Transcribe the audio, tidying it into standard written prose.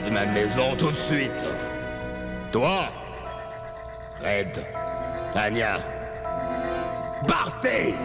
de ma maison tout de suite. Toi, Red, Tanya, partez!